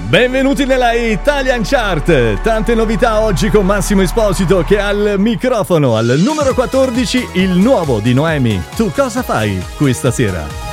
Benvenuti nella Italian Chart. Tante novità oggi con Massimo Esposito che al microfono. Al numero 14 il nuovo di Noemi. Tu cosa fai questa sera?